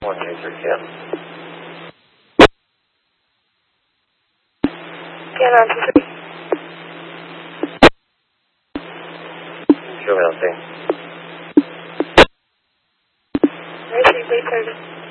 One user, Ken. Ken on 3. Show me nothing. Mercy, 330.